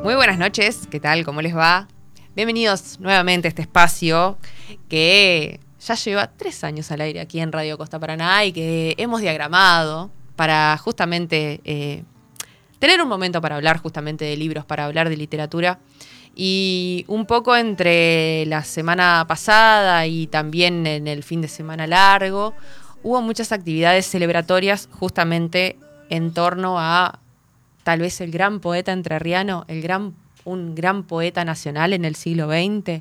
Muy buenas noches, ¿qué tal? ¿Cómo les va? Bienvenidos nuevamente a este espacio que ya lleva 3 años al aire aquí en Radio Costa Paraná y que hemos diagramado para justamente tener un momento para hablar justamente de libros, para hablar de literatura. Y un poco entre la semana pasada y también en el fin de semana largo, hubo muchas actividades celebratorias justamente en torno a tal vez el gran poeta entrerriano, un gran poeta nacional en el siglo XX,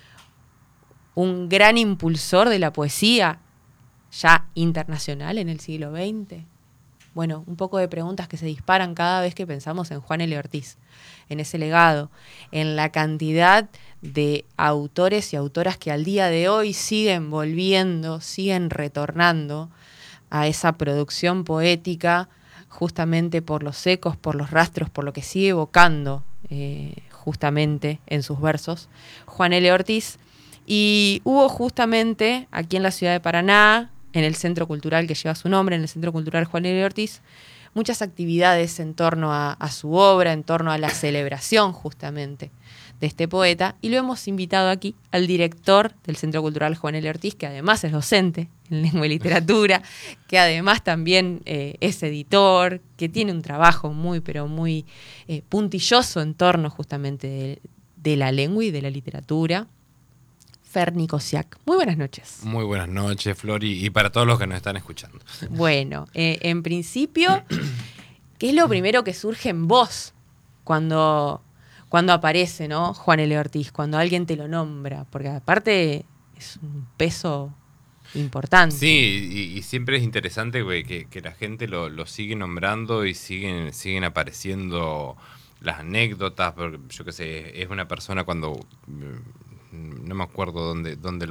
un gran impulsor de la poesía ya internacional en el siglo XX. Bueno, un poco de preguntas que se disparan cada vez que pensamos en Juan L. Ortiz, en ese legado, en la cantidad de autores y autoras que al día de hoy siguen volviendo, siguen retornando a esa producción poética, justamente por los ecos, por los rastros, por lo que sigue evocando justamente en sus versos Juan L. Ortiz. Y hubo justamente aquí en la ciudad de Paraná, en el centro cultural que lleva su nombre, en el Centro Cultural Juan L. Ortiz, muchas actividades en torno a su obra, en torno a la celebración justamente de este poeta, y lo hemos invitado aquí al director del Centro Cultural Juan L. Ortiz, que además es docente en lengua y literatura, que además también es editor, que tiene un trabajo muy, pero muy puntilloso en torno justamente de la lengua y de la literatura. Fer Nikosiak. Muy buenas noches. Muy buenas noches, Flor, y para todos los que nos están escuchando. Bueno, en principio, ¿qué es lo primero que surge en vos cuando aparece, ¿no? Juan L. Ortiz, cuando alguien te lo nombra? Porque aparte es un peso importante. Sí, y siempre es interesante, güey, que la gente lo sigue nombrando y siguen apareciendo las anécdotas, porque yo qué sé, es una persona cuando... No me acuerdo dónde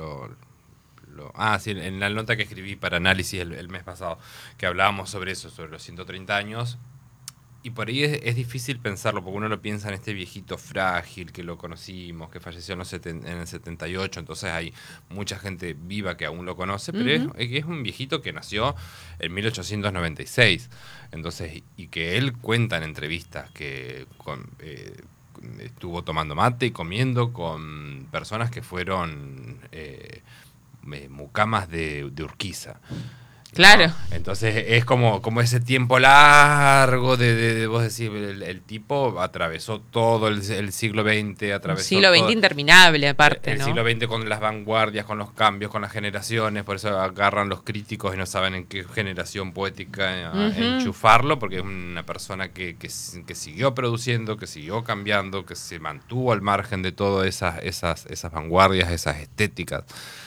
sí, en la nota que escribí para análisis el mes pasado, que hablábamos sobre eso, sobre los 130 años. Y por ahí es difícil pensarlo, porque uno lo piensa en este viejito frágil que lo conocimos, que falleció en el 78, entonces hay mucha gente viva que aún lo conoce, pero es un viejito que nació en 1896. Entonces, y que él cuenta en entrevistas que estuvo tomando mate y comiendo con personas que fueron mucamas de Urquiza. Claro. ¿No? Entonces es como ese tiempo largo de vos decir, el tipo atravesó todo el siglo XX, atravesó un siglo XX interminable aparte, el ¿no? siglo XX con las vanguardias, con los cambios, con las generaciones, por eso agarran los críticos y no saben en qué generación poética enchufarlo, porque es una persona que siguió produciendo, que siguió cambiando, que se mantuvo al margen de todas esas vanguardias, esas estéticas.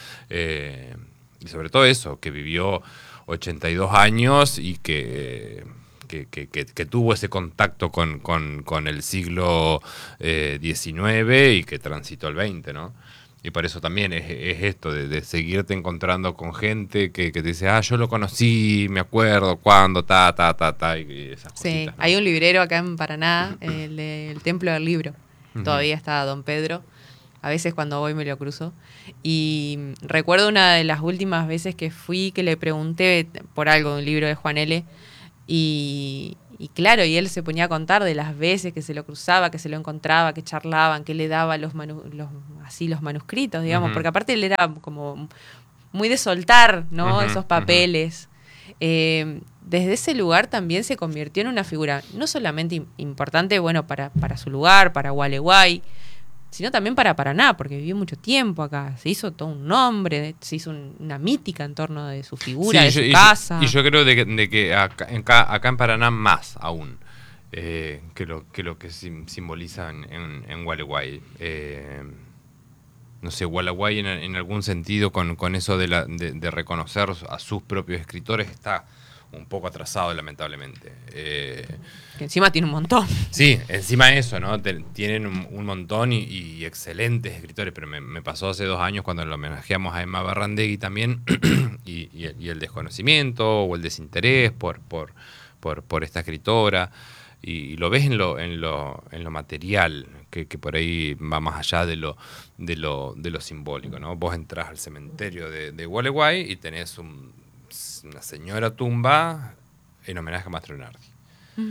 Y sobre todo eso, que vivió 82 años y que tuvo ese contacto con el siglo XIX y que transitó el XX, ¿no? Y por eso también es esto de seguirte encontrando con gente que te dice, yo lo conocí, me acuerdo, cuándo, y esas Sí, cositas, ¿no? hay un librero acá en Paraná, el Templo del Libro. Todavía está Don Pedro. A veces cuando voy me lo cruzo. Y recuerdo una de las últimas veces que fui que le pregunté por algo de un libro de Juan L. Y claro, y él se ponía a contar de las veces que se lo cruzaba, que se lo encontraba, que charlaban, que le daba los manuscritos, digamos. Porque aparte él era como muy de soltar, ¿no? Esos papeles. Desde ese lugar también se convirtió en una figura no solamente importante, bueno, para su lugar, para Gualeguay, sino también para Paraná, porque vivió mucho tiempo acá. Se hizo todo un nombre, se hizo una mítica en torno de su figura, de su casa. Y yo creo de que acá en Paraná más aún que lo que simboliza en Gualeguay. No sé, Gualeguay en algún sentido con eso de reconocer a sus propios escritores está un poco atrasado, lamentablemente. Que encima tiene un montón. Sí, encima de eso, ¿no? Tienen un montón y excelentes escritores, pero me pasó hace 2 años cuando lo homenajeamos a Emma Barrandegui también, y el desconocimiento o el desinterés por esta escritora, y lo ves en lo material, que por ahí va más allá de lo simbólico, ¿no? Vos entrás al cementerio de Gualeguay y tenés una señora tumba en homenaje a Mastro Nardi.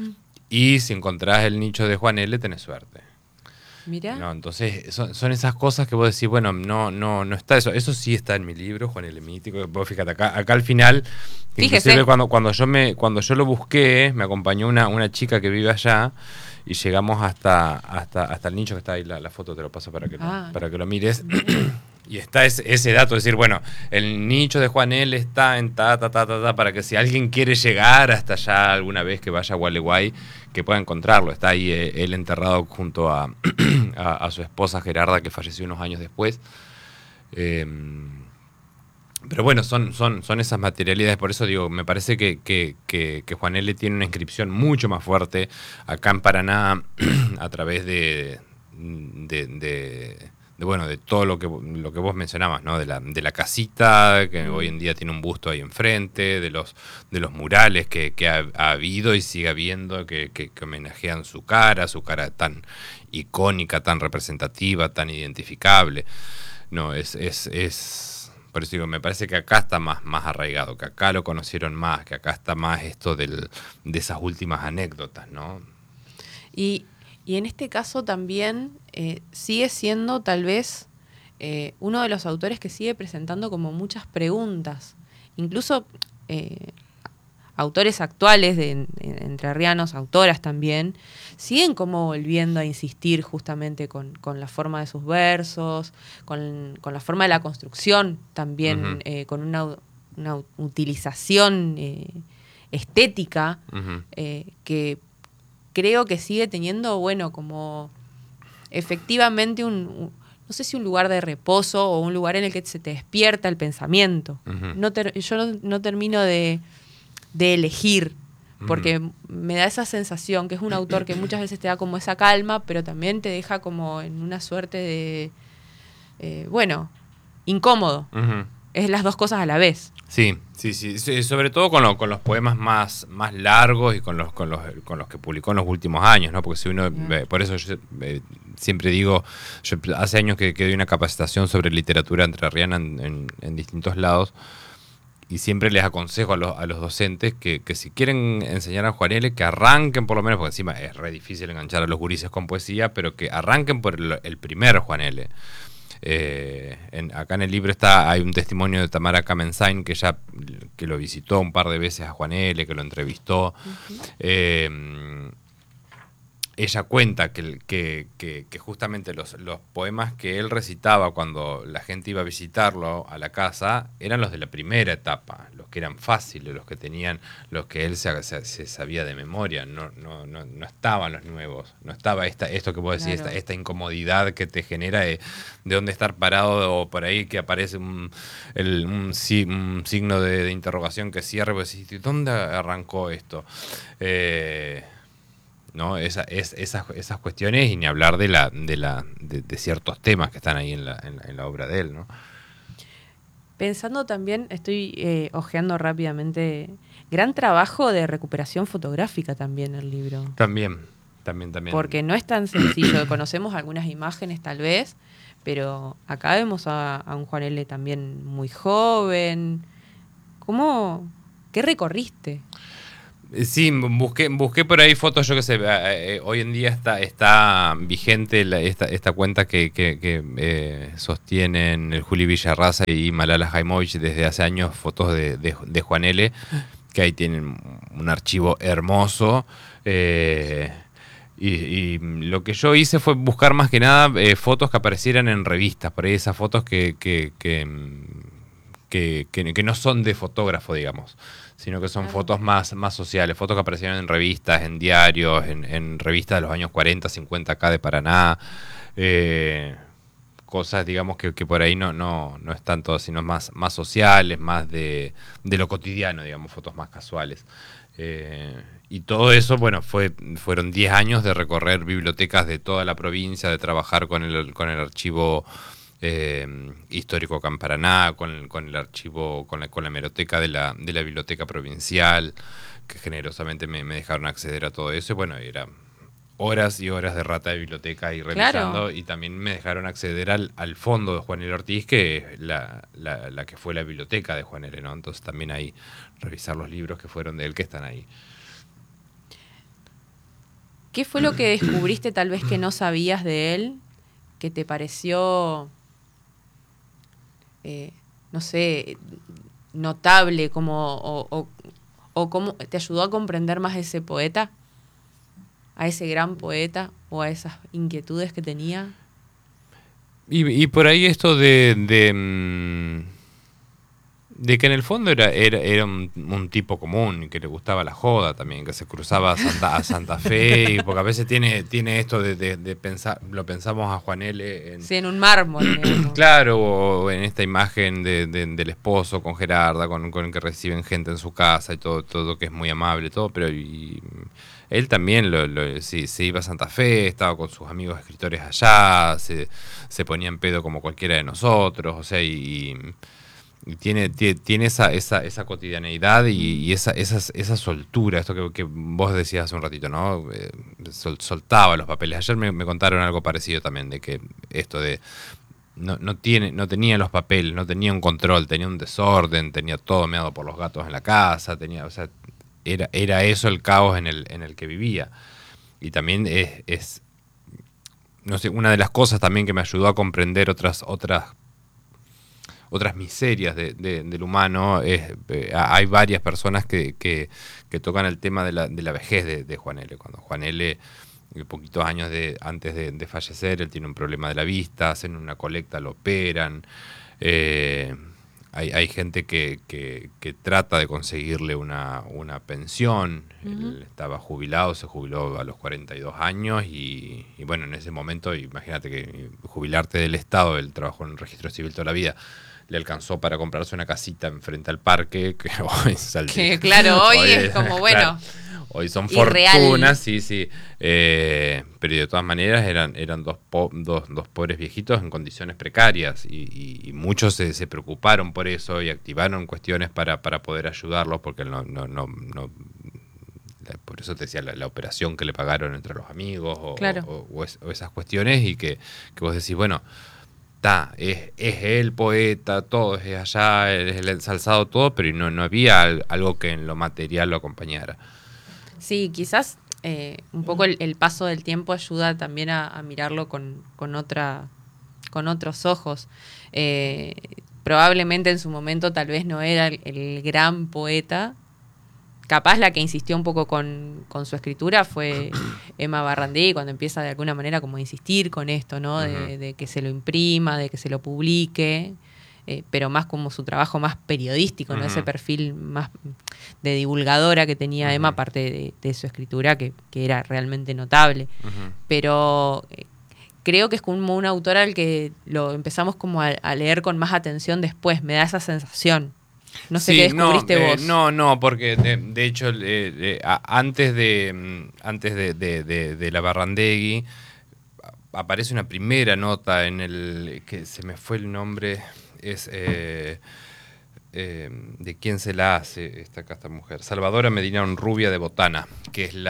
Y si encontrás el nicho de Juan L., tenés suerte. Mira. No, entonces son esas cosas que vos decís, bueno, no está eso. Eso sí está en mi libro, Juan L. Mítico. Vos fíjate, acá al final, Fíjese. inclusive cuando yo lo busqué, me acompañó una chica que vive allá y llegamos hasta el nicho que está ahí, la foto te lo paso para que lo mires. Y está ese dato, es decir, bueno, el nicho de Juan L. está en para que si alguien quiere llegar hasta allá alguna vez que vaya a Gualeguay, que pueda encontrarlo. Está ahí él enterrado junto a su esposa Gerarda, que falleció unos años después. Pero bueno, son esas materialidades, por eso digo, me parece que Juan L. tiene una inscripción mucho más fuerte acá en Paraná a través de todo lo que vos mencionabas, ¿no? De la casita, que hoy en día tiene un busto ahí enfrente, de los murales que ha habido y sigue habiendo, que homenajean su cara tan icónica, tan representativa, tan identificable. No, por eso digo, me parece que acá está más arraigado, que acá lo conocieron más, que acá está más esto de esas últimas anécdotas, ¿no? Y en este caso también sigue siendo tal vez uno de los autores que sigue presentando como muchas preguntas. Incluso autores actuales entrerrianos, autoras también, siguen como volviendo a insistir justamente con la forma de sus versos, con la forma de la construcción también, con una utilización estética que creo que sigue teniendo, bueno, como efectivamente no sé si un lugar de reposo o un lugar en el que se te despierta el pensamiento. Yo no termino de elegir, porque me da esa sensación que es un autor que muchas veces te da como esa calma, pero también te deja como en una suerte de, incómodo. Es las dos cosas a la vez. Sí, sobre todo con los poemas más largos y con los que publicó en los últimos años, ¿no? Porque si uno, por eso yo siempre digo, yo hace años que doy una capacitación sobre literatura entrerriana en distintos lados, y siempre les aconsejo a los docentes que si quieren enseñar a Juan L., que arranquen por lo menos, porque encima es re difícil enganchar a los gurises con poesía, pero que arranquen por el primer Juan L. Acá en el libro hay un testimonio de Tamara Kamensain, que lo visitó un par de veces a Juan L., que lo entrevistó. Ella cuenta que justamente los poemas que él recitaba cuando la gente iba a visitarlo a la casa eran los de la primera etapa, los que eran fáciles, los que él se sabía de memoria. No estaban los nuevos, no estaba esto que vos decís, esta incomodidad que te genera de dónde estar parado, o por ahí que aparece un signo de interrogación que cierra y vos decís, ¿dónde arrancó esto? ¿No? Esas cuestiones, y ni hablar de ciertos temas que están ahí en la obra de él, ¿no? Pensando también, estoy hojeando rápidamente, gran trabajo de recuperación fotográfica también el libro. También. Porque no es tan sencillo, conocemos algunas imágenes tal vez, pero acá vemos a un Juan L. también muy joven. ¿Qué recorriste? Sí, busqué por ahí fotos, yo qué sé, hoy en día está vigente esta cuenta que sostienen el Juli Villarraza y Malala Jaimovich desde hace años, fotos de Juan L., que ahí tienen un archivo hermoso. Y lo que yo hice fue buscar más que nada fotos que aparecieran en revistas, por ahí esas fotos que no son de fotógrafo, digamos, sino que son fotos más sociales, fotos que aparecieron en revistas, en diarios, en revistas de los años 40, 50 acá de Paraná, cosas, digamos, que por ahí no es tanto, sino más sociales, más de lo cotidiano, digamos, fotos más casuales. Y todo eso, bueno, fueron 10 años de recorrer bibliotecas de toda la provincia, de trabajar con el archivo histórico acá en Paraná, con el archivo, con la hemeroteca de la biblioteca provincial, que generosamente me dejaron acceder a todo eso. Y bueno, era horas y horas de rata de biblioteca ahí revisando. Claro. Y también me dejaron acceder al fondo de Juan L. Ortiz, que es la que fue la biblioteca de Juan L., ¿no? Entonces también ahí revisar los libros que fueron de él, que están ahí. ¿Qué fue lo que descubriste tal vez que no sabías de él, que te pareció, no sé, notable, o cómo te ayudó a comprender más a ese poeta, a ese gran poeta, o a esas inquietudes que tenía? Y por ahí esto de que en el fondo era un tipo común, que le gustaba la joda también, que se cruzaba a Santa Fe, y porque a veces tiene esto de pensar, lo pensamos a Juan L. Sí, en un mármol, digamos. Claro, o en esta imagen del esposo con Gerarda, con el que reciben gente en su casa y todo que es muy amable, todo, pero él también sí, se iba a Santa Fe, estaba con sus amigos escritores allá, se ponía en pedo como cualquiera de nosotros, o sea, y tiene esa cotidianeidad y esa soltura, esto que vos decías hace un ratito, ¿no? Soltaba los papeles. Ayer me contaron algo parecido también, de que esto de no tenía los papeles, no tenía un control, tenía un desorden, tenía todo meado por los gatos en la casa, o sea, era eso el caos en el que vivía. Y también es no sé, una de las cosas también que me ayudó a comprender otras miserias del humano. Hay varias personas que tocan el tema de la vejez de Juan L. Cuando Juan L., poquitos años antes de fallecer, él tiene un problema de la vista, hacen una colecta, lo operan. Hay gente que trata de conseguirle una pensión. Él estaba jubilado, se jubiló a los 42 años y bueno, en ese momento, imagínate que jubilarte del Estado, él trabajó en el registro civil toda la vida, le alcanzó para comprarse una casita enfrente al parque, que hoy que claro, hoy es como, bueno, claro, hoy son irreal. fortunas, sí. Pero de todas maneras eran dos pobres viejitos en condiciones precarias y muchos se preocuparon por eso y activaron cuestiones para poder ayudarlos, porque no por eso te decía la operación que le pagaron entre los amigos Claro. o esas cuestiones, y que vos decís, bueno, es el poeta, todo es allá, es el ensalzado, todo, pero no había algo que en lo material lo acompañara. Sí, quizás un poco el paso del tiempo ayuda también a mirarlo con otros ojos. Probablemente en su momento tal vez no era el gran poeta. Capaz la que insistió un poco con su escritura fue Emma Barrandí, cuando empieza de alguna manera como a insistir con esto, ¿no? Uh-huh. De que se lo imprima, de que se lo publique, pero más como su trabajo más periodístico, ¿no? Uh-huh. Ese perfil más de divulgadora que tenía Uh-huh. Emma, aparte de su escritura, que era realmente notable. Uh-huh. Pero creo que es como un autor al que lo empezamos como a leer con más atención después, me da esa sensación. No sé qué descubriste vos. No, porque de hecho antes de la Barrandegui aparece una primera nota en el que se me fue el nombre, es de quién se la hace esta mujer, Salvadora Medina Onrubia de Botana, que es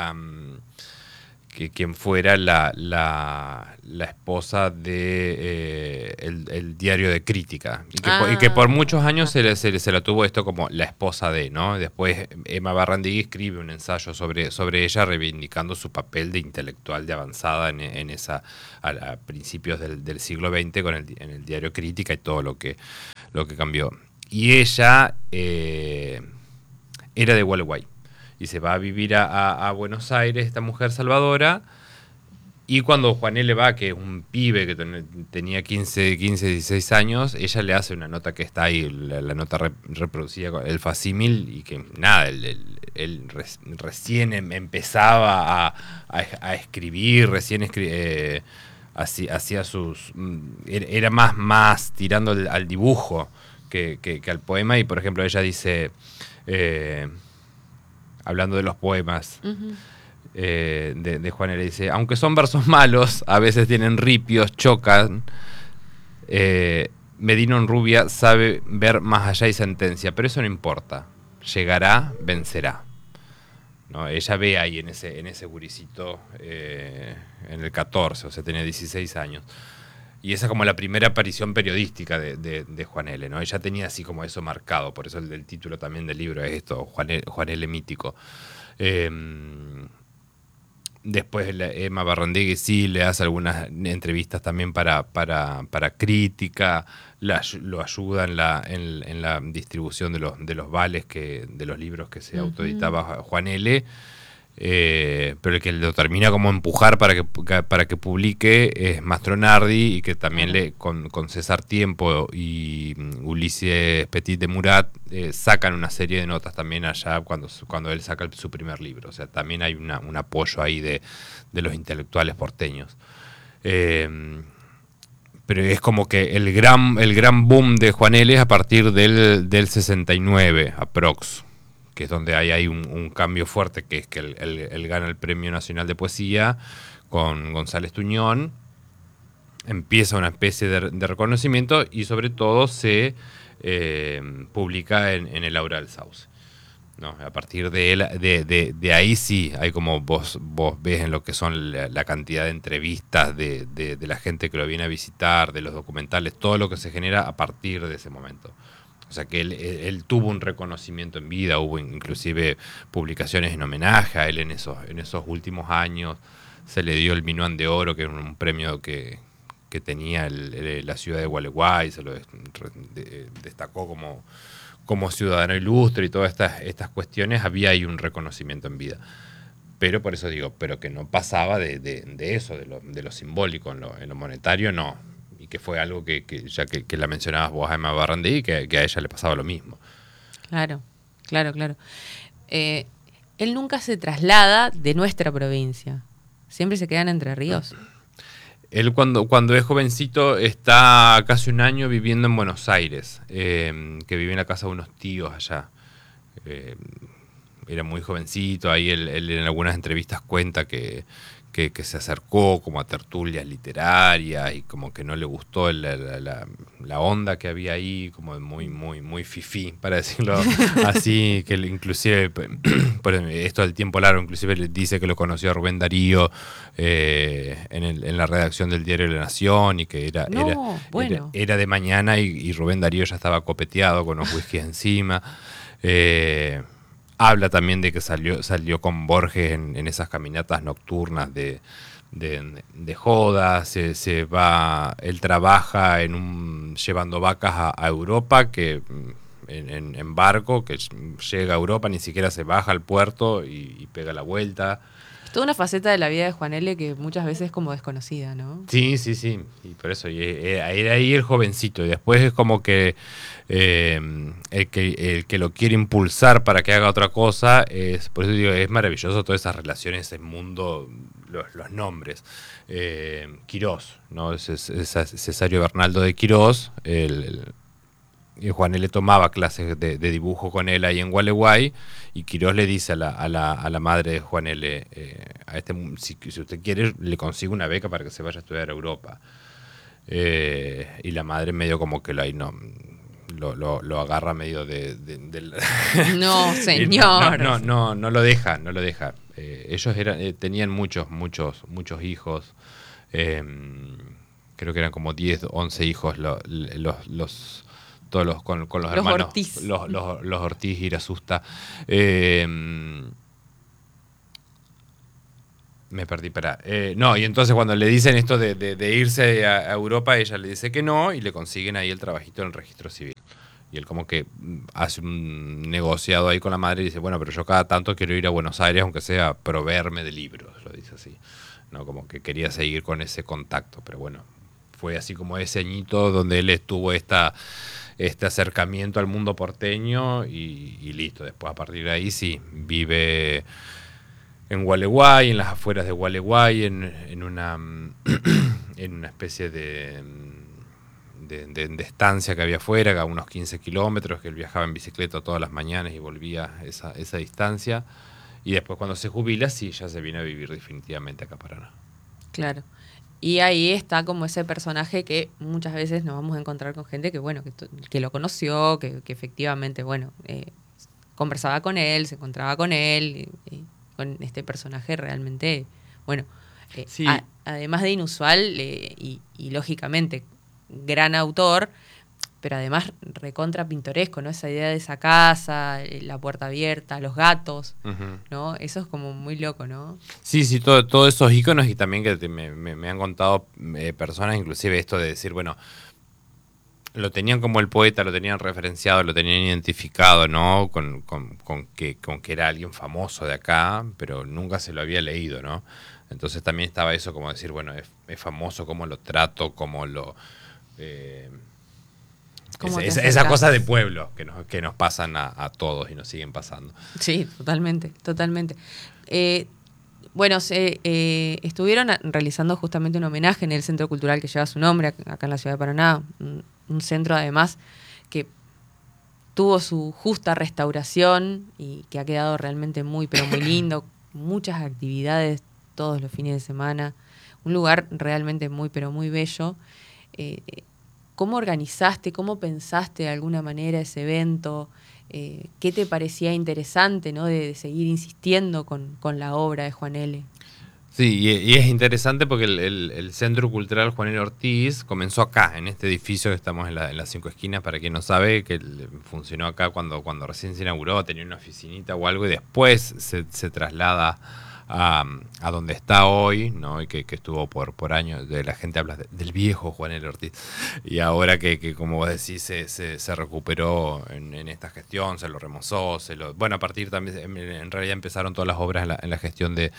que quien fuera la esposa de el diario de Crítica, y que por muchos años se la tuvo esto como la esposa de, ¿no? Después Emma Barrandegui escribe un ensayo sobre ella, reivindicando su papel de intelectual de avanzada en esa a principios del siglo XX en el diario Crítica y todo lo que cambió. Y ella era de Gualeguay y se va a vivir a Buenos Aires, esta mujer Salvadora, y cuando Juan L. va, que es un pibe que tenía 15, 16 años, ella le hace una nota que está ahí, la nota reproducida con el facímil, y que nada, él recién empezaba a escribir, hacía sus... Era más tirando al dibujo que al poema, y por ejemplo ella dice... hablando de los poemas de Juan L., dice: aunque son versos malos, a veces tienen ripios, chocan. Medina Onrubia sabe ver más allá y sentencia, pero eso no importa. Llegará, vencerá. ¿No? Ella ve ahí en ese guricito en el 14, o sea, tenía 16 años. Y esa es como la primera aparición periodística de Juan L., ¿no? Ella tenía así como eso marcado, por eso el título también del libro es esto, Juan L. mítico. Después Emma Barrandegui sí le hace algunas entrevistas también para crítica, lo ayuda en la distribución de los vales, de los libros que se autoeditaba Juan L., pero el que lo termina como empujar para que publique es Mastronardi, y que también con César Tiempo y Ulises Petit de Murat sacan una serie de notas también allá cuando él saca su primer libro. O sea, también hay un apoyo ahí de los intelectuales porteños. Pero es como que el gran boom de Juan L. es a partir del 69, aprox, que es donde hay un cambio fuerte, que es que él gana el Premio Nacional de Poesía con González Tuñón, empieza una especie de reconocimiento, y sobre todo se publica en el Aura del Sauce. No, a partir de ahí sí, hay como vos ves en lo que son la cantidad de entrevistas de la gente que lo viene a visitar, de los documentales, todo lo que se genera a partir de ese momento. O sea que él tuvo un reconocimiento en vida, hubo inclusive publicaciones en homenaje a él en esos últimos años. Se le dio el Minuán de Oro, que era un premio que tenía la ciudad de Gualeguay, se lo destacó como ciudadano ilustre, y todas estas cuestiones. Había ahí un reconocimiento en vida. Pero por eso digo, pero que no pasaba de eso, de lo simbólico, en lo monetario, no. Y que fue algo que ya que la mencionabas vos a Emma Barrandí, que a ella le pasaba lo mismo. Claro. Él nunca se traslada de nuestra provincia. Siempre se queda en Entre Ríos. Él cuando es jovencito está casi un año viviendo en Buenos Aires, que vive en la casa de unos tíos allá. Era muy jovencito, ahí él en algunas entrevistas cuenta que se acercó como a tertulias literarias, y como que no le gustó la onda que había ahí, como muy fifí, para decirlo así, que inclusive por esto del tiempo largo, inclusive le dice que lo conoció a Rubén Darío en la redacción del diario La Nación, y que era de mañana, y Rubén Darío ya estaba copeteado con los whiskies encima. Habla también de que salió con Borges en esas caminatas nocturnas de joda. Se va, él trabaja llevando vacas a Europa, que en barco, que llega a Europa, ni siquiera se baja al puerto y pega la vuelta. Es toda una faceta de la vida de Juan L. que muchas veces es como desconocida, ¿no? Sí, y por eso era ahí el jovencito, y después es como que el que lo quiere impulsar para que haga otra cosa. Por eso digo, es maravilloso todas esas relaciones, ese mundo, los nombres. Quirós, ¿no? Es Cesario Bernaldo de Quirós. Y Juan L. tomaba clases de dibujo con él ahí en Gualeguay, y Quirós le dice a la madre de Juan L., si usted quiere, le consigo una beca para que se vaya a estudiar a Europa. Y la madre medio como que lo agarra medio del... No, señor. No lo deja. Ellos tenían muchos hijos. Creo que eran como 10, 11 hijos todos con los hermanos Ortiz. Los Ortiz y Irasusta. Me perdí, y entonces cuando le dicen esto de irse a Europa, ella le dice que no, y le consiguen ahí el trabajito en el registro civil. Y él como que hace un negociado ahí con la madre y dice, bueno, pero yo cada tanto quiero ir a Buenos Aires, aunque sea proveerme de libros, lo dice así. No, como que quería seguir con ese contacto, pero bueno, fue así como ese añito donde él estuvo este acercamiento al mundo porteño, y listo. Después, a partir de ahí, sí, vive en Gualeguay, en las afueras de Gualeguay, en una especie de estancia que había afuera, a unos 15 kilómetros, que él viajaba en bicicleta todas las mañanas y volvía esa distancia. Y después, cuando se jubila, sí, ya se viene a vivir definitivamente acá a Paraná. Claro. Y ahí está como ese personaje que muchas veces nos vamos a encontrar con gente que, bueno, que lo conoció, que efectivamente, bueno, conversaba con él, se encontraba con él, y con este personaje realmente, bueno, sí. Además de inusual y lógicamente gran autor, pero además recontra pintoresco, ¿no? Esa idea de esa casa, la puerta abierta, los gatos, ¿no? Eso es como muy loco, ¿no? Sí, todos esos íconos y también que me han contado personas, inclusive esto de decir, bueno, lo tenían como el poeta, lo tenían referenciado, lo tenían identificado, ¿no? Con que era alguien famoso de acá, pero nunca se lo había leído, ¿no? Entonces también estaba eso como decir, bueno, es famoso, cómo lo trato, cómo lo... esa cosa de pueblo que nos pasan a todos y nos siguen pasando. Sí, totalmente, totalmente. Bueno, estuvieron realizando justamente un homenaje en el Centro Cultural que lleva su nombre, acá en la ciudad de Paraná, un centro además que tuvo su justa restauración y que ha quedado realmente muy, pero muy lindo, muchas actividades todos los fines de semana, un lugar realmente muy, pero muy bello. ¿Cómo organizaste, cómo pensaste de alguna manera ese evento? ¿Qué te parecía interesante, ¿no? de seguir insistiendo con la obra de Juan L.? Sí, y es interesante porque el Centro Cultural Juan L. Ortiz comenzó acá, en este edificio que estamos en las 5 esquinas, para quien no sabe, que funcionó acá cuando recién se inauguró, tenía una oficinita o algo, y después se traslada a donde está hoy, ¿no? Y que estuvo por años, la gente habla del viejo Juan L. Ortiz, y ahora que como vos decís, se recuperó en esta gestión, se lo remozó, bueno, a partir también, en realidad empezaron todas las obras en la gestión de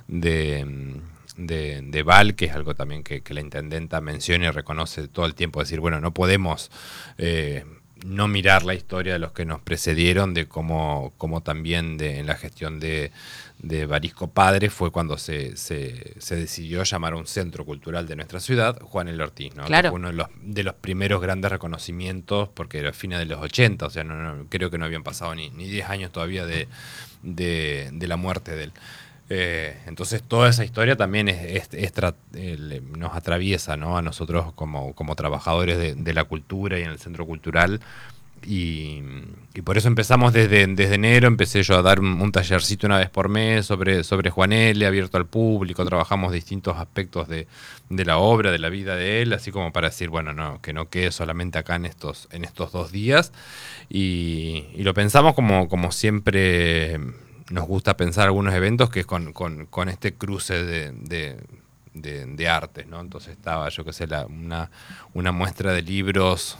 Val, que es algo también que la intendenta menciona y reconoce todo el tiempo, decir, bueno, no podemos no mirar la historia de los que nos precedieron, de cómo también en la gestión de Barisco Padre fue cuando se decidió llamar a un centro cultural de nuestra ciudad Juan L. Ortiz, ¿no? Claro. Que fue uno de los primeros grandes reconocimientos, porque era fines de los 80, o sea, creo que no habían pasado ni 10 años todavía de la muerte de él. Entonces toda esa historia también nos atraviesa, ¿no? A nosotros como trabajadores de la cultura y en el centro cultural, y por eso empezamos desde enero. Empecé yo a dar un tallercito una vez por mes sobre Juan L., abierto al público. Trabajamos distintos aspectos de la obra, de la vida de él, así como para decir, bueno, que no quede solamente acá en estos 2 días, y lo pensamos como siempre nos gusta pensar algunos eventos, que es con este cruce de artes, ¿no? Entonces estaba, yo qué sé, una muestra de libros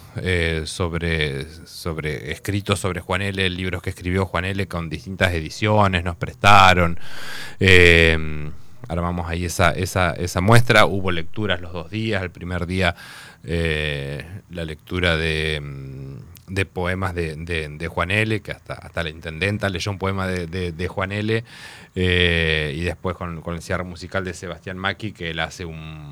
escritos sobre Juan L., libros que escribió Juan L. con distintas ediciones, nos prestaron. Armamos ahí esa muestra. Hubo lecturas los 2 días. El primer día la lectura de poemas de Juan L., que hasta la intendenta leyó un poema de Juan L., y después con el cierre musical de Sebastián Macchi, que él hace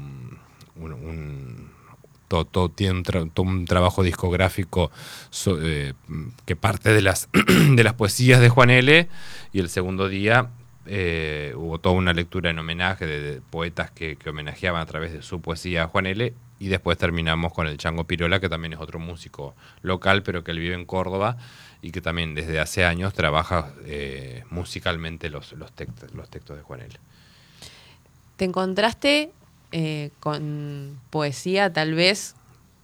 tiene todo un trabajo discográfico que parte de las poesías de Juan L., y el segundo día hubo toda una lectura en homenaje de poetas que homenajeaban a través de su poesía a Juan L., y después terminamos con el Chango Pirola, que también es otro músico local, pero que él vive en Córdoba y que también desde hace años trabaja musicalmente los textos de Juan L. ¿Te encontraste con poesía tal vez,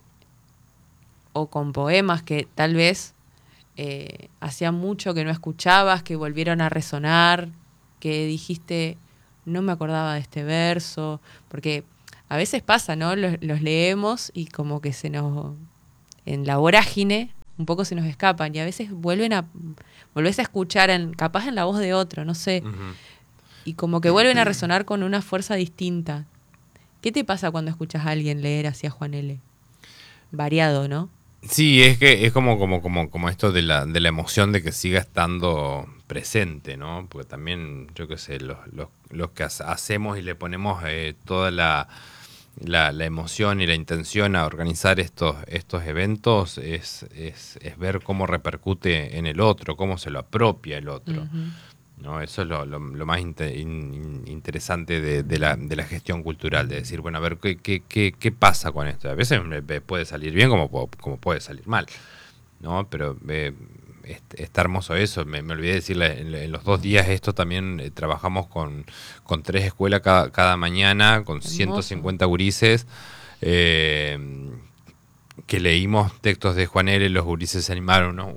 o con poemas que tal vez hacía mucho que no escuchabas, que volvieron a resonar, que dijiste, no me acordaba de este verso? Porque a veces pasa, ¿no? Los leemos y como que en la vorágine un poco se nos escapan, y a veces volvés a escuchar capaz en la voz de otro, no sé, y como que vuelven a resonar con una fuerza distinta. ¿Qué te pasa cuando escuchas a alguien leer hacia Juan L.? Variado, ¿no? Sí, es que es como esto de la emoción de que siga estando presente, ¿no? Porque también, yo qué sé, los que hacemos y le ponemos toda la emoción y la intención a organizar estos eventos es ver cómo repercute en el otro, cómo se lo apropia el otro. Uh-huh. ¿No? Eso es lo más interesante de la gestión cultural, de decir, bueno, a ver, ¿qué pasa con esto? A veces puede salir bien como puede salir mal, ¿no? Pero está hermoso eso. Me olvidé decirle, en los 2 días esto también trabajamos con 3 escuelas cada mañana, con 150 gurises, que leímos textos de Juan L., los gurises se animaron, ¿no?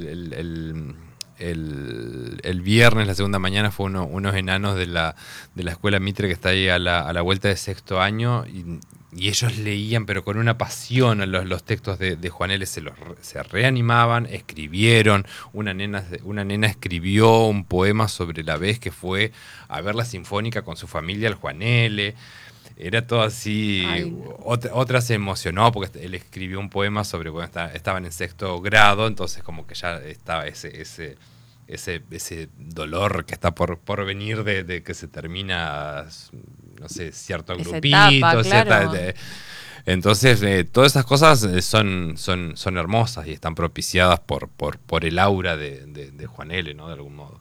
El viernes, la segunda mañana, fue unos enanos de la escuela Mitre que está ahí a la vuelta de sexto año, y ellos leían, pero con una pasión, los textos de Juan L. Se reanimaban, escribieron. Una nena escribió un poema sobre la vez que fue a ver la Sinfónica con su familia al Juan L. Era todo así. Otra se emocionó porque él escribió un poema sobre cuando estaban en sexto grado, entonces como que ya estaba ese dolor que está por venir de que se termina, no sé, cierto esa grupito, etapa, claro. entonces todas esas cosas son hermosas y están propiciadas por el aura de Juan L., ¿no? De algún modo.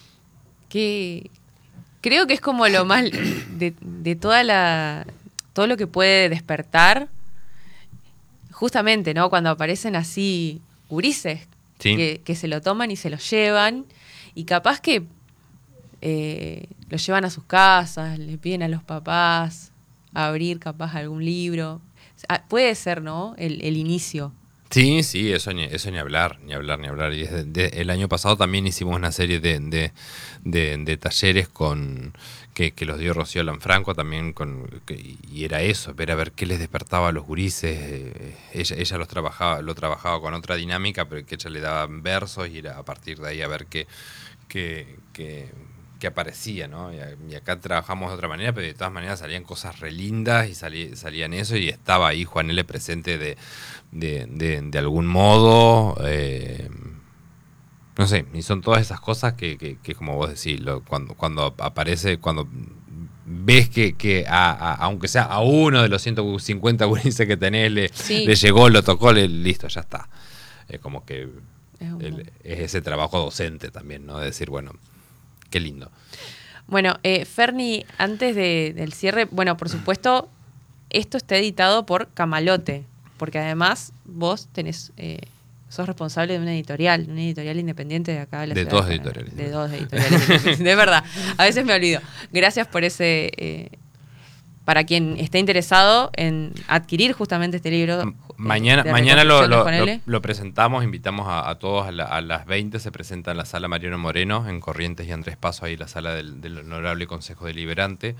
Creo que es como lo más de todo lo que puede despertar, justamente, ¿no? Cuando aparecen así gurises, sí, que se lo toman y se lo llevan, y capaz que lo llevan a sus casas, le piden a los papás a abrir capaz algún libro. Puede ser, ¿no? El inicio. Sí, eso ni hablar. Y el año pasado también hicimos una serie de talleres que los dio Rocío Lanfranco también, y era eso, ver a ver qué les despertaba a los gurises. Ella lo trabajaba con otra dinámica, pero que ella le daba versos y era a partir de ahí a ver qué aparecía, ¿no? Y acá trabajamos de otra manera, pero de todas maneras salían cosas re lindas y salían eso, y estaba ahí Juan L. presente de algún modo, no sé, y son todas esas cosas que como vos decís, cuando aparece, cuando ves que aunque sea a uno de los 150 gurises que tenés le llegó, lo tocó, listo, ya está. Es como que es ese trabajo docente también, ¿no? De decir, bueno, qué lindo. Bueno, Ferni, antes del cierre, bueno, por supuesto, esto está editado por Camalote, porque además vos sos responsable de una editorial independiente de acá de la ciudad. De dos editoriales. De dos editoriales. De verdad, a veces me olvido. Gracias por ese... para quien esté interesado en adquirir justamente este libro. Mañana lo presentamos, invitamos a todos a las 20, se presenta en la sala Mariano Moreno, en Corrientes y Andrés Paso, ahí la sala del Honorable Consejo Deliberante.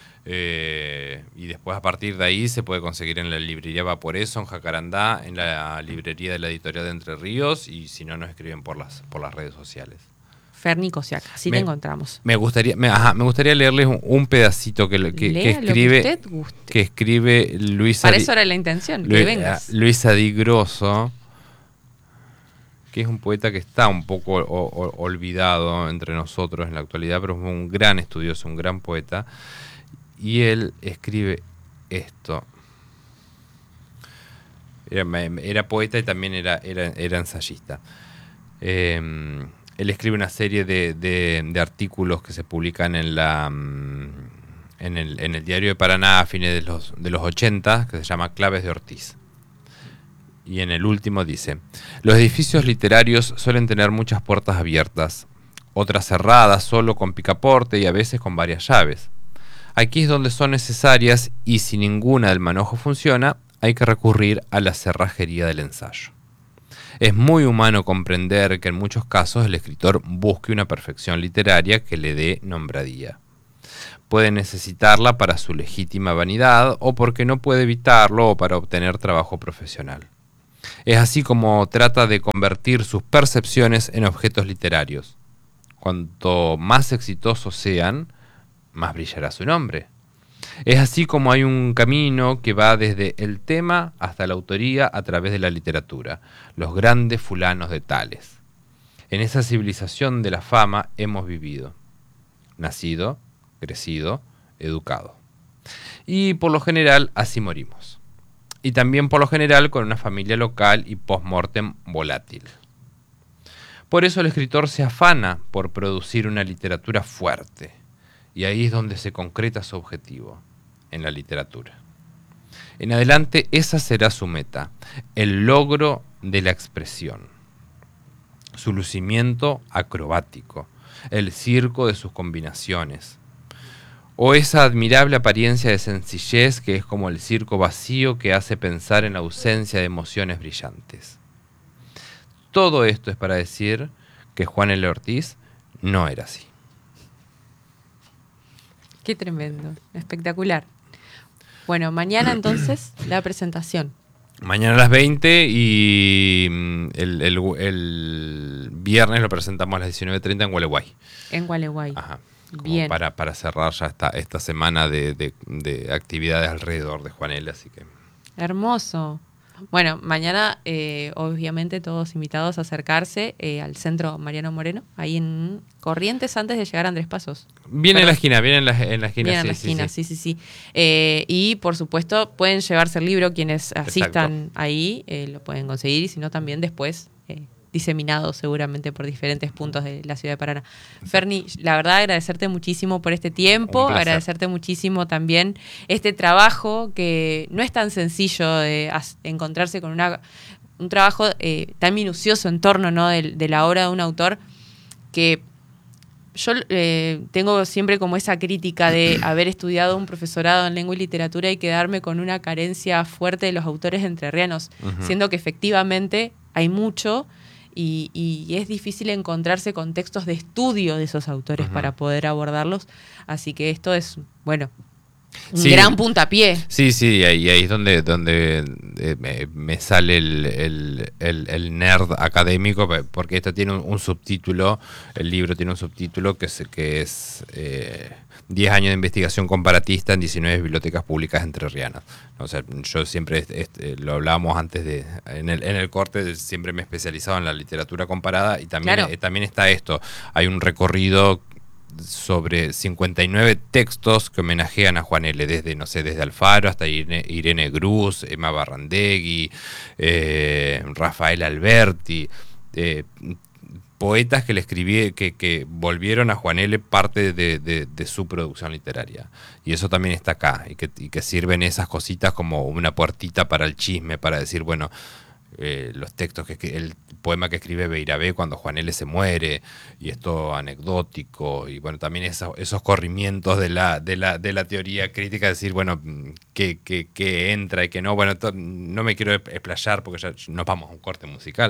Y después a partir de ahí se puede conseguir en la librería Vaporeso, en Jacarandá, en la librería de la Editorial de Entre Ríos, y si no, nos escriben por las redes sociales. Ferni Cosiak, así te encontramos. Me gustaría leerles un pedacito que escribe Luisa. Para eso era la intención, que vengas. Luisa Di Grosso, que es un poeta que está un poco olvidado entre nosotros en la actualidad, pero es un gran estudioso, un gran poeta. Y él escribe esto. Era poeta y también era ensayista. Él escribe una serie de artículos que se publican en el Diario de Paraná a fines de los 80, que se llama Claves de Ortiz. Y en el último dice: los edificios literarios suelen tener muchas puertas abiertas, otras cerradas solo con picaporte y a veces con varias llaves. Aquí es donde son necesarias, y si ninguna del manojo funciona, hay que recurrir a la cerrajería del ensayo. Es muy humano comprender que en muchos casos el escritor busque una perfección literaria que le dé nombradía. Puede necesitarla para su legítima vanidad, o porque no puede evitarlo, o para obtener trabajo profesional. Es así como trata de convertir sus percepciones en objetos literarios. Cuanto más exitosos sean, más brillará su nombre. Es así como hay un camino que va desde el tema hasta la autoría a través de la literatura, los grandes fulanos de tales. En esa civilización de la fama hemos vivido, nacido, crecido, educado. Y por lo general así morimos. Y también por lo general con una familia local y post-mortem volátil. Por eso el escritor se afana por producir una literatura fuerte. Y ahí es donde se concreta su objetivo, en la literatura. En adelante esa será su meta, el logro de la expresión, su lucimiento acrobático, el circo de sus combinaciones. o esa admirable apariencia de sencillez que es como el circo vacío que hace pensar en la ausencia de emociones brillantes. Todo esto es para decir que Juan L. Ortiz no era así. Qué tremendo, espectacular. Bueno, mañana entonces la presentación. Mañana a las 20 y el viernes lo presentamos a las 19:30 en Gualeguay. En Gualeguay. Ajá. Como Bien. para cerrar ya esta semana de actividades alrededor de Juan L. Así que. Hermoso. Bueno, mañana obviamente todos invitados a acercarse al Centro Mariano Moreno, ahí en Corrientes antes de llegar a Andrés Pasos. Viene en la esquina, Viene en la esquina, sí. Y por supuesto pueden llevarse el libro quienes asistan ahí, lo pueden conseguir, y si no también después diseminado seguramente por diferentes puntos de la ciudad de Paraná. Ferni, la verdad agradecerte muchísimo por este tiempo, agradecerte muchísimo también este trabajo que no es tan sencillo de encontrarse con un trabajo tan minucioso en torno, ¿no?, de la obra de un autor, que yo tengo siempre como esa crítica de haber estudiado un profesorado en lengua y literatura y quedarme con una carencia fuerte de los autores entrerrianos, siendo que efectivamente hay mucho. Y es difícil encontrarse con textos de estudio de esos autores para poder abordarlos. Así que esto es, bueno, un gran puntapié. Sí, ahí es donde me sale el nerd académico, porque esto tiene un subtítulo, el libro tiene un subtítulo que es 10 años de investigación comparatista en 19 bibliotecas públicas entrerrianas. O sea, yo siempre, lo hablábamos antes en el corte, siempre me he especializado en la literatura comparada, y también, también está esto. Hay un recorrido sobre 59 textos que homenajean a Juan L., desde Alfaro hasta Irene Gruz, Emma Barrandegui, Rafael Alberti, poetas que le escribí, que volvieron a Juan L. parte de su producción literaria. Y eso también está acá, y que sirven esas cositas como una puertita para el chisme, para decir, bueno, los textos, el poema que escribe Beirabé cuando Juan L. se muere, y esto anecdótico, y bueno, también esos corrimientos de la teoría crítica, decir, bueno, que entra y que no. Bueno, no me quiero explayar porque ya nos vamos a un corte musical.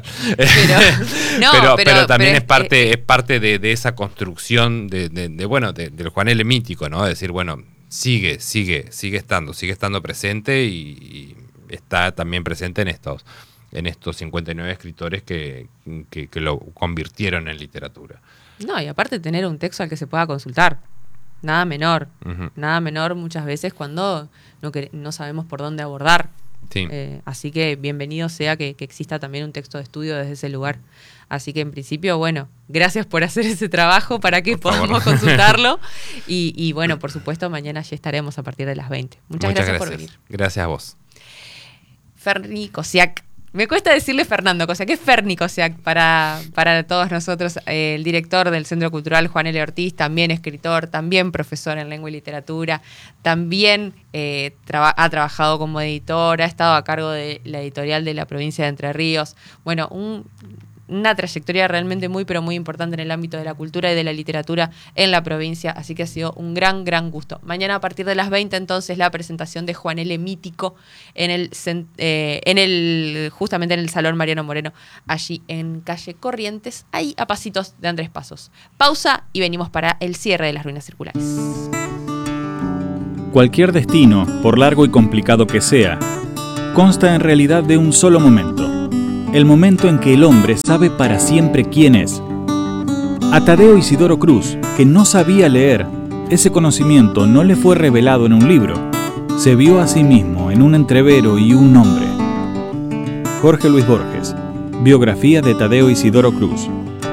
Pero también es parte de esa construcción del Juan L. mítico, ¿no? Decir, bueno, sigue estando presente, y está también presente en estos 59 escritores que lo convirtieron en literatura. No, y aparte tener un texto al que se pueda consultar. Nada menor. Nada menor muchas veces cuando no sabemos por dónde abordar. Sí. Así que bienvenido sea que exista también un texto de estudio desde ese lugar. Así que en principio, bueno, gracias por hacer ese trabajo para que podamos consultarlo. Y bueno, por supuesto, mañana allí estaremos a partir de las 20. Muchas gracias por venir. Gracias a vos. Ferni Kosiak. Me cuesta decirle Fernando Kosiak, es Ferni Kosiak para todos nosotros, el director del Centro Cultural Juan L. Ortiz, también escritor, también profesor en lengua y literatura, también ha trabajado como editor, ha estado a cargo de la editorial de la provincia de Entre Ríos. Bueno, una trayectoria realmente muy, pero muy importante en el ámbito de la cultura y de la literatura en la provincia, así que ha sido un gran, gran gusto. Mañana a partir de las 20, entonces, la presentación de Juan L. Mítico justamente en el Salón Mariano Moreno, allí en calle Corrientes, ahí a pasitos de Andrés Pasos. Pausa y venimos para el cierre de las ruinas circulares. Cualquier destino, por largo y complicado que sea, consta en realidad de un solo momento. El momento en que el hombre sabe para siempre quién es. A Tadeo Isidoro Cruz, que no sabía leer, ese conocimiento no le fue revelado en un libro. Se vio a sí mismo en un entrevero y un nombre. Jorge Luis Borges, biografía de Tadeo Isidoro Cruz.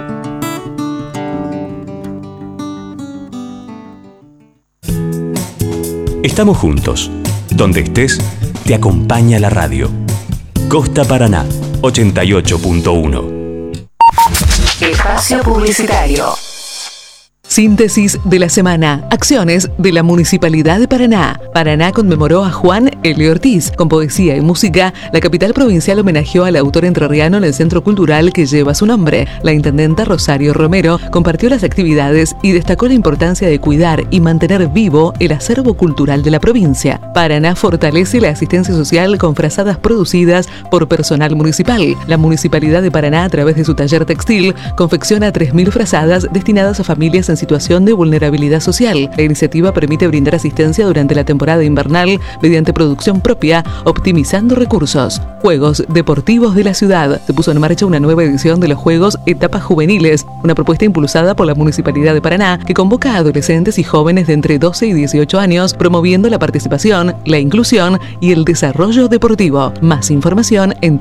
Estamos juntos. Donde estés, te acompaña la radio. Costa Paraná 88.1. Espacio publicitario. Síntesis de la semana. Acciones de la Municipalidad de Paraná. Paraná conmemoró a Juan L. Ortiz. Con poesía y música, la capital provincial homenajeó al autor entrerriano en el centro cultural que lleva su nombre. La intendenta Rosario Romero compartió las actividades y destacó la importancia de cuidar y mantener vivo el acervo cultural de la provincia. Paraná fortalece la asistencia social con frazadas producidas por personal municipal. La Municipalidad de Paraná, a través de su taller textil, confecciona 3.000 frazadas destinadas a familias en situación de vulnerabilidad social. La iniciativa permite brindar asistencia durante la temporada invernal mediante producción propia, optimizando recursos. Juegos Deportivos de la Ciudad. Se puso en marcha una nueva edición de los Juegos Etapas Juveniles, una propuesta impulsada por la Municipalidad de Paraná que convoca a adolescentes y jóvenes de entre 12 y 18 años, promoviendo la participación, la inclusión y el desarrollo deportivo. Más información en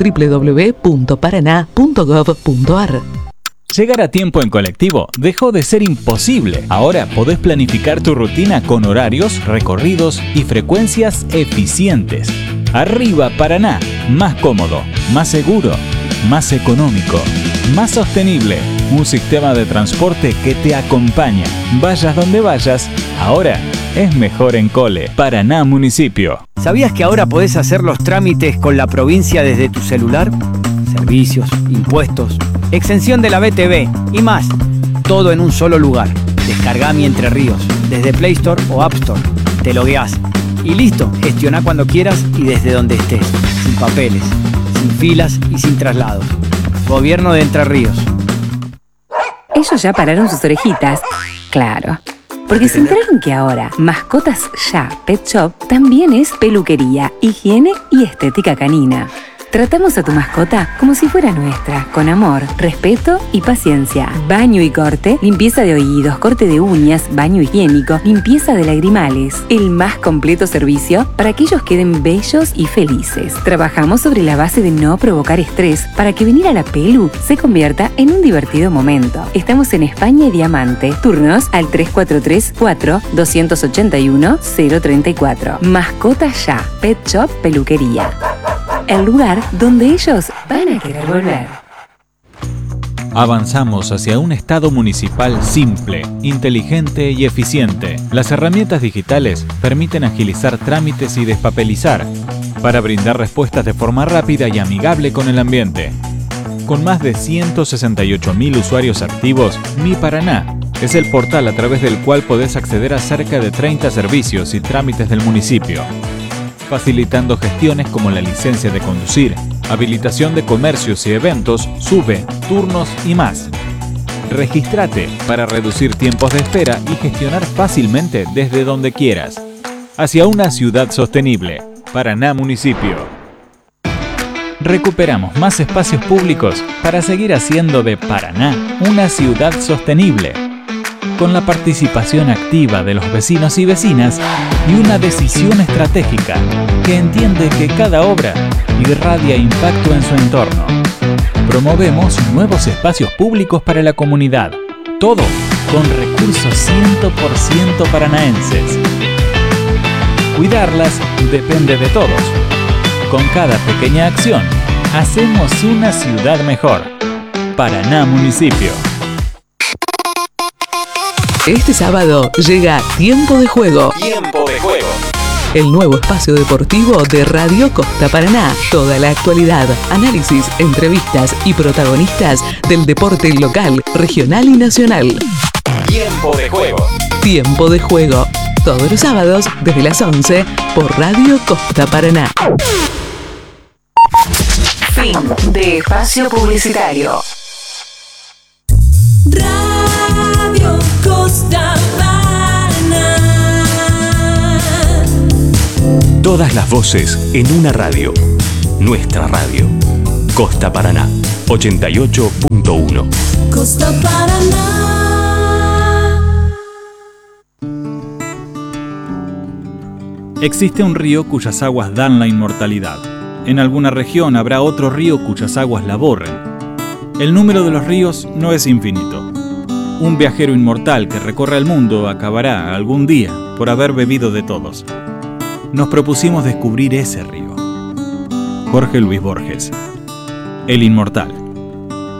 www.paraná.gov.ar. Llegar a tiempo en colectivo dejó de ser imposible. Ahora podés planificar tu rutina con horarios, recorridos y frecuencias eficientes. Arriba Paraná, más cómodo, más seguro, más económico, más sostenible. Un sistema de transporte que te acompaña. Vayas donde vayas, ahora es mejor en Cole. Paraná Municipio. ¿Sabías que ahora podés hacer los trámites con la provincia desde tu celular? Servicios, impuestos, exención de la BTV y más. Todo en un solo lugar. Descargá Mi Entre Ríos desde Play Store o App Store. Te logueás y listo. Gestioná cuando quieras y desde donde estés. Sin papeles, sin filas y sin traslados. Gobierno de Entre Ríos. Ellos ya pararon sus orejitas. Claro. Porque se enteraron que ahora Mascotas Ya Pet Shop también es peluquería, higiene y estética canina. Tratamos a tu mascota como si fuera nuestra, con amor, respeto y paciencia. Baño y corte, limpieza de oídos, corte de uñas, baño higiénico, limpieza de lagrimales. El más completo servicio para que ellos queden bellos y felices. Trabajamos sobre la base de no provocar estrés para que venir a la pelu se convierta en un divertido momento. Estamos en España y Diamante. Turnos al 343-4-281-034. Mascota Ya, Pet Shop Peluquería. El lugar donde ellos van a querer volver. Avanzamos hacia un Estado municipal simple, inteligente y eficiente. Las herramientas digitales permiten agilizar trámites y despapelizar para brindar respuestas de forma rápida y amigable con el ambiente. Con más de 168.000 usuarios activos, Mi Paraná es el portal a través del cual podés acceder a cerca de 30 servicios y trámites del municipio, facilitando gestiones como la licencia de conducir, habilitación de comercios y eventos, SUBE, turnos y más. Regístrate para reducir tiempos de espera y gestionar fácilmente desde donde quieras. Hacia una ciudad sostenible. Paraná Municipio. Recuperamos más espacios públicos para seguir haciendo de Paraná una ciudad sostenible, con la participación activa de los vecinos y vecinas y una decisión estratégica que entiende que cada obra irradia impacto en su entorno. Promovemos nuevos espacios públicos para la comunidad, todo con recursos 100% paranaenses. Cuidarlas depende de todos. Con cada pequeña acción, hacemos una ciudad mejor. Paraná Municipio. Este sábado llega Tiempo de Juego. Tiempo de Juego. El nuevo espacio deportivo de Radio Costa Paraná. Toda la actualidad, análisis, entrevistas y protagonistas del deporte local, regional y nacional. Tiempo de Juego. Tiempo de Juego. Todos los sábados desde las 11 por Radio Costa Paraná. Fin de espacio publicitario. Radio Costa Paraná. Todas las voces en una radio. Nuestra radio. Costa Paraná, 88.1. Costa Paraná. Existe un río cuyas aguas dan la inmortalidad. En alguna región habrá otro río cuyas aguas la borren. El número de los ríos no es infinito. Un viajero inmortal que recorre el mundo acabará algún día por haber bebido de todos. Nos propusimos descubrir ese río. Jorge Luis Borges, el inmortal.